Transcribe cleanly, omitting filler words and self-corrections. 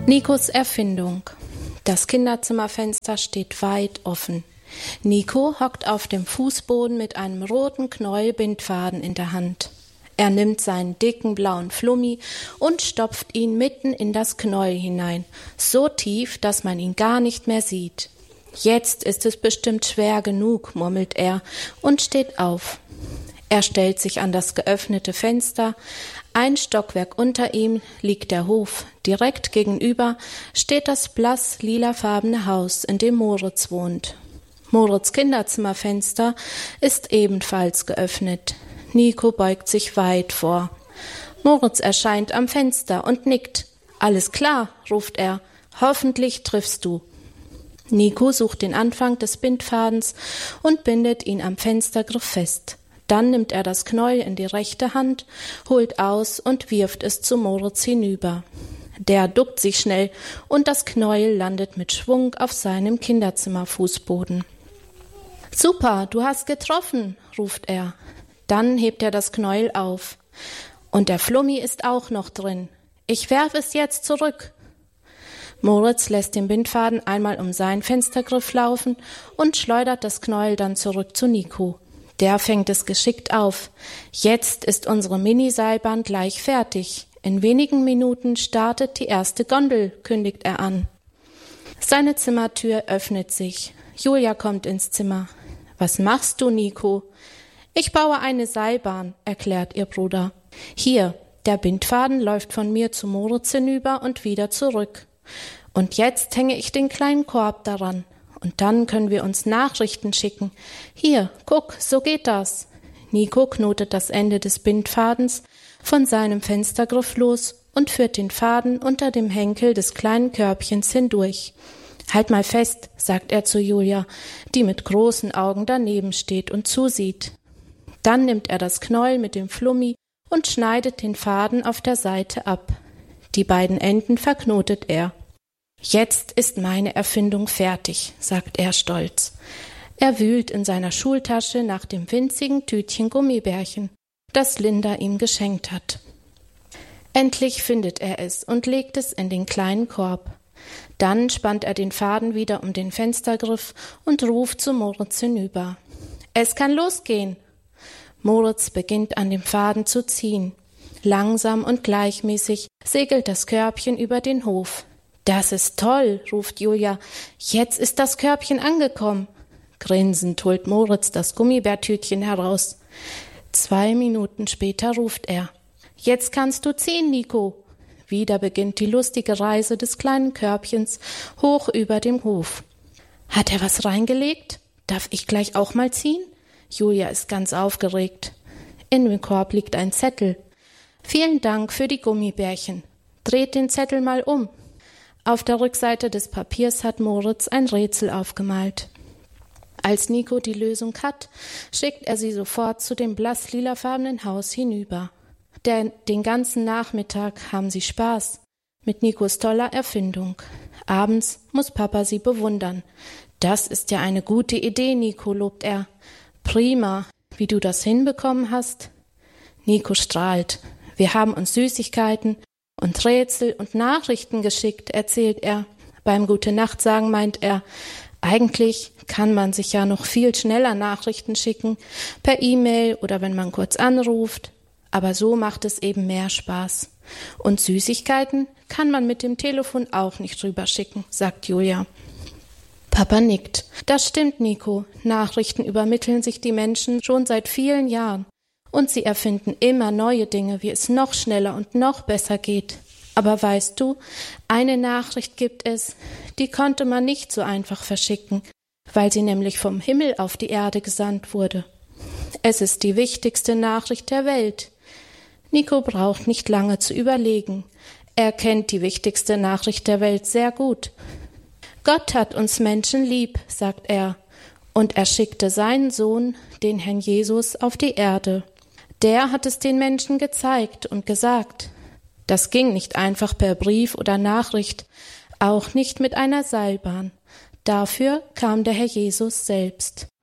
Nikos Erfindung. Das Kinderzimmerfenster steht weit offen. Nico hockt auf dem Fußboden mit einem roten Knäuel Bindfaden in der Hand. Er nimmt seinen dicken blauen Flummi und stopft ihn mitten in das Knäuel hinein, so tief, dass man ihn gar nicht mehr sieht. Jetzt ist es bestimmt schwer genug, murmelt er und steht auf. Er stellt sich an das geöffnete Fenster. Ein Stockwerk unter ihm liegt der Hof. Direkt gegenüber steht das blass lilafarbene Haus, in dem Moritz wohnt. Moritz' Kinderzimmerfenster ist ebenfalls geöffnet. Nico beugt sich weit vor. Moritz erscheint am Fenster und nickt. »Alles klar«, ruft er. »Hoffentlich triffst du.« Nico sucht den Anfang des Bindfadens und bindet ihn am Fenstergriff fest. Dann nimmt er das Knäuel in die rechte Hand, holt aus und wirft es zu Moritz hinüber. Der duckt sich schnell und das Knäuel landet mit Schwung auf seinem Kinderzimmerfußboden. »Super, du hast getroffen«, ruft er. Dann hebt er das Knäuel auf. »Und der Flummi ist auch noch drin. Ich werfe es jetzt zurück.« Moritz lässt den Bindfaden einmal um seinen Fenstergriff laufen und schleudert das Knäuel dann zurück zu Nico. Der fängt es geschickt auf. Jetzt ist unsere Mini-Seilbahn gleich fertig. In wenigen Minuten startet die erste Gondel, kündigt er an. Seine Zimmertür öffnet sich. Julia kommt ins Zimmer. »Was machst du, Nico?« »Ich baue eine Seilbahn«, erklärt ihr Bruder. »Hier, der Bindfaden läuft von mir zu Moritz hinüber und wieder zurück. Und jetzt hänge ich den kleinen Korb daran. Und dann können wir uns Nachrichten schicken. Hier, guck, so geht das.« Nico knotet das Ende des Bindfadens von seinem Fenstergriff los und führt den Faden unter dem Henkel des kleinen Körbchens hindurch. »Halt mal fest«, sagt er zu Julia, die mit großen Augen daneben steht und zusieht. Dann nimmt er das Knäuel mit dem Flummi und schneidet den Faden auf der Seite ab. Die beiden Enden verknotet er. »Jetzt ist meine Erfindung fertig«, sagt er stolz. Er wühlt in seiner Schultasche nach dem winzigen Tütchen Gummibärchen, das Linda ihm geschenkt hat. Endlich findet er es und legt es in den kleinen Korb. Dann spannt er den Faden wieder um den Fenstergriff und ruft zu Moritz hinüber. »Es kann losgehen!« Moritz beginnt an dem Faden zu ziehen. Langsam und gleichmäßig segelt das Körbchen über den Hof. »Das ist toll«, ruft Julia. »Jetzt ist das Körbchen angekommen.« Grinsend holt Moritz das Gummibärtütchen heraus. 2 Minuten später ruft er. »Jetzt kannst du ziehen, Nico.« Wieder beginnt die lustige Reise des kleinen Körbchens hoch über dem Hof. »Hat er was reingelegt? Darf ich gleich auch mal ziehen?« Julia ist ganz aufgeregt. In dem Korb liegt ein Zettel. »Vielen Dank für die Gummibärchen. Dreht den Zettel mal um.« Auf der Rückseite des Papiers hat Moritz ein Rätsel aufgemalt. Als Nico die Lösung hat, schickt er sie sofort zu dem blass lilafarbenen Haus hinüber. Den ganzen Nachmittag haben sie Spaß mit Nikos toller Erfindung. Abends muss Papa sie bewundern. »Das ist ja eine gute Idee, Nico«, lobt er. »Prima, wie du das hinbekommen hast.« Nico strahlt. »Wir haben uns Süßigkeiten und Rätsel und Nachrichten geschickt«, erzählt er. Beim Gute-Nacht-Sagen meint er, eigentlich kann man sich ja noch viel schneller Nachrichten schicken, per E-Mail oder wenn man kurz anruft. Aber so macht es eben mehr Spaß. Und Süßigkeiten kann man mit dem Telefon auch nicht rüberschicken, sagt Julia. Papa nickt. Das stimmt, Nico. Nachrichten übermitteln sich die Menschen schon seit vielen Jahren. Und sie erfinden immer neue Dinge, wie es noch schneller und noch besser geht. Aber weißt du, eine Nachricht gibt es, die konnte man nicht so einfach verschicken, weil sie nämlich vom Himmel auf die Erde gesandt wurde. Es ist die wichtigste Nachricht der Welt. Nico braucht nicht lange zu überlegen. Er kennt die wichtigste Nachricht der Welt sehr gut. Gott hat uns Menschen lieb, sagt er, und er schickte seinen Sohn, den Herrn Jesus, auf die Erde. Der hat es den Menschen gezeigt und gesagt. Das ging nicht einfach per Brief oder Nachricht, auch nicht mit einer Seilbahn. Dafür kam der Herr Jesus selbst.